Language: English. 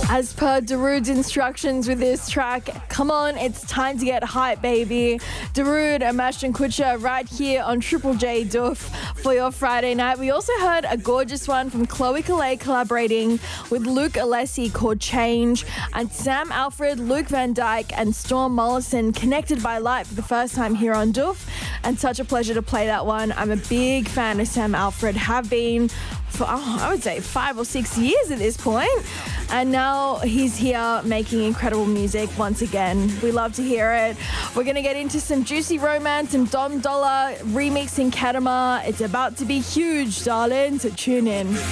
As per Darude's instructions with this track, come on, it's time to get hype, baby. Darude and Ashton Kutcher right here on Triple J Doof for your Friday night. We also heard a gorgeous one from Chloe Calais collaborating with Luke Alessi called Change, and Sam Alfred, Luke Van Dyke and Storm Mollison connected by light for the first time here on Doof, and such a pleasure to play that one. I'm a big fan of Sam Alfred, have been for, I would say 5 or 6 years at this point. And now he's here making incredible music once again. We love to hear it. We're going to get into some Juicy Romance and Dom Dollar remixing Kadama. It's about to be huge, darling, so tune in.